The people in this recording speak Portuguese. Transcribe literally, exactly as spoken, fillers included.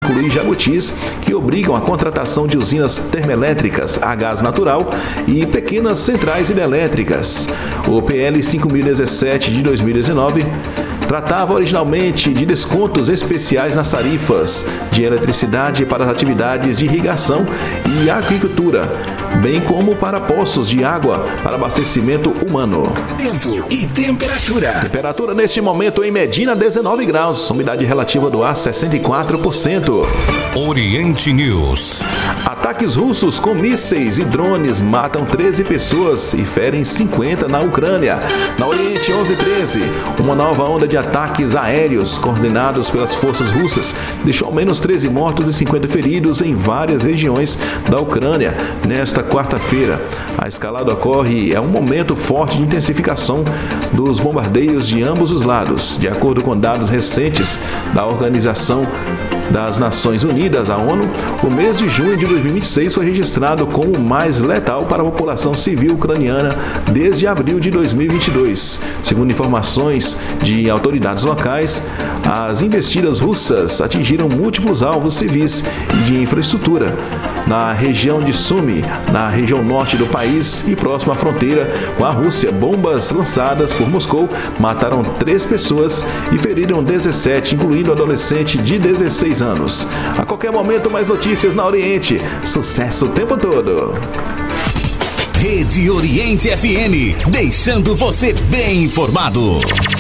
Círculo e Jabutis, que obrigam a contratação de usinas termoelétricas a gás natural e pequenas centrais hidrelétricas. O P L cinco mil e dezessete de dois mil e dezenove tratava originalmente de descontos especiais nas tarifas de eletricidade para as atividades de irrigação e agricultura, bem como para poços de água para abastecimento humano. Tempo e temperatura. Temperatura neste momento em Medina, dezenove graus. Umidade relativa do ar, sessenta e quatro por cento. Oriente News. Ataques russos com mísseis e drones matam treze pessoas e ferem cinquenta na Ucrânia. Na Oriente, onze e treze. Uma nova onda de ataques aéreos coordenados pelas forças russas deixou ao menos treze mortos e cinquenta feridos em várias regiões da Ucrânia nesta quarta-feira. A escalada ocorre é um momento forte de intensificação dos bombardeios de ambos os lados. De acordo com dados recentes da Organização das Nações Unidas, a ONU, o mês de junho de dois mil e vinte e seis foi registrado como o mais letal para a população civil ucraniana desde abril de dois mil e vinte e dois. Segundo informações de autoridades locais, as investidas russas atingiram múltiplos alvos civis e de infraestrutura na região de Sumy, na região norte do país e próximo à fronteira com a Rússia. Bombas lançadas por Moscou mataram três pessoas e feriram dezessete, incluindo um adolescente de dezesseis anos. A qualquer momento, mais notícias na Oriente. Sucesso o tempo todo. Rede Oriente F M, deixando você bem informado.